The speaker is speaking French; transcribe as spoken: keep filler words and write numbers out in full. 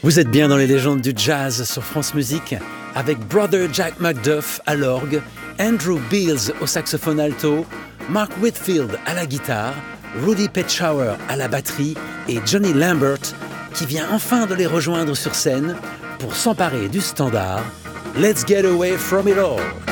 Vous êtes bien dans les légendes du jazz sur France Musique avec Brother Jack McDuff à l'orgue, Andrew Beals au saxophone alto, Mark Whitfield à la guitare, Rudy Petschauer à la batterie et Johnny Lambert qui vient enfin de les rejoindre sur scène pour s'emparer du standard Let's Get Away From It All.